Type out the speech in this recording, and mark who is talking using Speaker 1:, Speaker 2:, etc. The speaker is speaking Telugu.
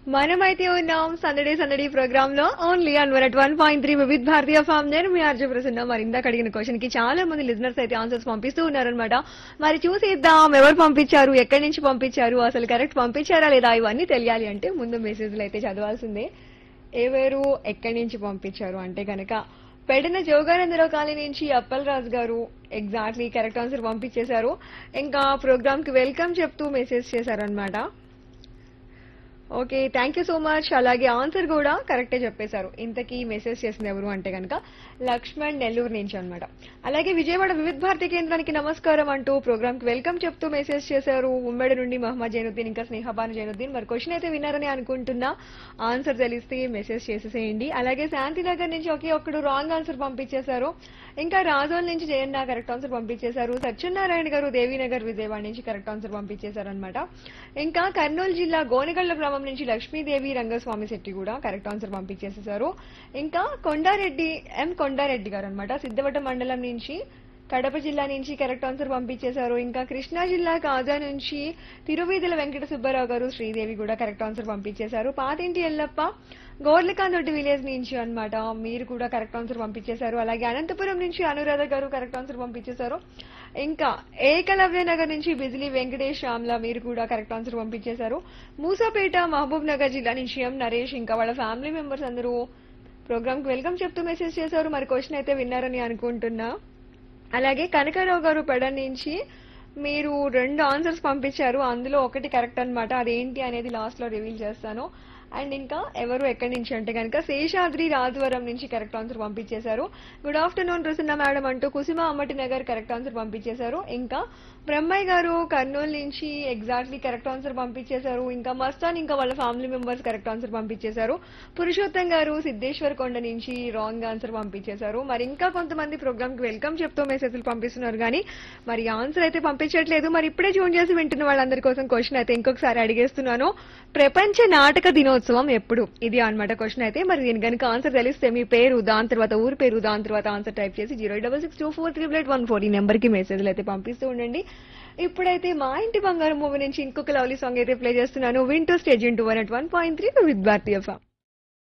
Speaker 1: మనమైతే ఉన్నాం సందడే సందడి ప్రోగ్రామ్ లో only on 101.3 Vividh Bharatiya form. నేను మీ ఆర్జే ప్రసన్న. మరి ఇందాక అడిగిన క్వశ్చన్ కి చాలా మంది లిజనర్స్ అయితే ఆన్సర్స్ పంపిస్తూ ఉన్నారనమాట. మరి చూసేద్దాం ఎవరు పంపించారు, ఎక్కడి నుంచి పంపించారు, అసలు కరెక్ట్ పంపించారా లేదా ఇవన్నీ తెలియాలి అంటే ముందు మెసేజ్లు అయితే చదవాల్సిందే. ఎవరు ఎక్కడి నుంచి పంపించారు అంటే గనక పెడిన జోగానందరావు కాలనీ నుంచి అప్పల్ రాజు గారు ఎగ్జాక్ట్లీ కరెక్ట్ ఆన్సర్ పంపించేశారు. ఇంకా ప్రోగ్రామ్ కి వెల్కమ్ చెప్తూ మెసేజ్ చేశారనమాట. Okay, thank you so much. అలాగే ఆన్సర్ కూడా కరెక్టే చెప్పేశారు. ఇంతకీ మెసేజ్ చేసింది ఎవరు అంటే కనుక లక్ష్మణ్ నెల్లూరు నుంచి అనమాట. అలాగే విజయవాడ వివిధ భారతి కేంద్రానికి నమస్కారం అంటూ ప్రోగ్రామ్ కి వెల్కమ్ చెప్తూ మెసేజ్ చేశారు. ఉమ్మడి నుండి మహమ్మద్ జైనుద్దీన్ ఇంకా స్నేహబాను జైనుద్దీన్. మరి క్వశ్చన్ అయితే విన్నారని అనుకుంటున్నా. ఆన్సర్ తెలిస్తే మెసేజ్ చేసేసేయండి. అలాగే శాంతినగర్ నుంచి ఒకే ఒక్కడు రాంగ్ ఆన్సర్ పంపించేశారు. ఇంకా రాజోల్ నుంచి జయన్న కరెక్ట్ ఆన్సర్ పంపించేశారు. సత్యనారాయణ గారు దేవీనగర్ విజయవాడ నుంచి కరెక్ట్ ఆన్సర్ పంపించేశారు అనమాట. ఇంకా కర్నూలు జిల్లా గోనెగళ్ల గ్రామం నుంచి లక్ష్మీదేవి రంగస్వామి శెట్టి కూడా కరెక్ట్ ఆన్సర్ పంపించేసేశారు. ఇంకా కొండారెడ్డి గారు అనమాట సిద్ధవట మండలం నుంచి కడప జిల్లా నుంచి కరెక్ట్ ఆన్సర్ పంపించేశారు. ఇంకా కృష్ణా జిల్లా కాజా నుంచి తిరువీధుల వెంకట సుబ్బారావు గారు శ్రీదేవి కూడా కరెక్ట్ ఆన్సర్ పంపించేశారు. పాతింటి ఎల్లప్ప గోర్లకాందొడ్డి విలేజ్ నుంచి అన్నమాట, మీరు కూడా కరెక్ట్ ఆన్సర్ పంపించేశారు. అలాగే అనంతపురం నుంచి అనురాధ గారు కరెక్ట్ ఆన్సర్ పంపించేశారు. ఇంకా ఏకలవ్య నగర్ నుంచి బిజిలీ వెంకటేష్ శ్యామ్ల మీరు కూడా కరెక్ట్ ఆన్సర్ పంపించేశారు. మూసాపేట మహబూబ్ నగర్ జిల్లా నుంచి ఎం నరేష్ ఇంకా వాళ్ళ ఫ్యామిలీ మెంబర్స్ అందరూ ప్రోగ్రామ్ కి వెల్కమ్ చెప్తూ మెసేజ్ చేశారు. మరి క్వశ్చన్ అయితే విన్నారని అనుకుంటున్నా. అలాగే కనకారావు గారు పెడ నుంచి మీరు 2 ఆన్సర్స్ పంపించారు. అందులో ఒకటి కరెక్ట్ అన్నమాట. అదేంటి అనేది లాస్ట్ లో రివీల్ చేస్తాను. అండ్ ఇంకా ఎవరు ఎక్కడి నుంచి అంటే కనుక శేషాద్రి రాజవరం నుంచి కరెక్ట్ ఆన్సర్ పంపించేశారు. గుడ్ ఆఫ్టర్నూన్ ప్రసన్న మేడం అంటూ కుసుమ అమ్మటి నగర్ కరెక్ట్ ఆన్సర్ పంపించేశారు. ఇంకా బ్రహ్మయ్య గారు కర్నూలు నుంచి ఎగ్జాక్ట్లీ కరెక్ట్ ఆన్సర్ పంపించేశారు. ఇంకా మస్తాన్ ఇంకా వాళ్ళ ఫ్యామిలీ మెంబర్స్ కరెక్ట్ ఆన్సర్ పంపించేశారు. పురుషోత్తం గారు సిద్ధేశ్వర్ కొండ నుంచి రాంగ్ ఆన్సర్ పంపించేశారు. మరి ఇంకా కొంతమంది ప్రోగ్రామ్ కి వెల్కమ్ చెప్తూ మెసేజ్లు పంపిస్తున్నారు కానీ మరి ఆన్సర్ అయితే పంపించట్లేదు. మరి ఇప్పుడే జూన్ చేసి వింటున్న వాళ్ళందరి కోసం క్వశ్చన్ అయితే ఇంకొకసారి అడిగేస్తున్నాను. ప్రపంచ నాటక దినోత్సవం ఎప్పుడు? ఇది అన్నమాట క్వశ్చన్ అయితే. మరి దీని కనుక ఆన్సర్ తెలిస్తే మీ పేరు, దాని తర్వాత ఊరి పేరు, దాని తర్వాత ఆన్సర్ టైప్ చేసి 066243814 ఈ నెంబర్ కి మెసేజ్లు అయితే పంపిస్తూ ఉండండి. ఇప్పుడైతే మా ఇంటి బంగారం మూవీ నుంచి ఇంకొక లవ్లీ సాంగ్ అయితే ప్లే చేస్తున్నాను. వింటూ stage into 101.3 with Bharatiya form.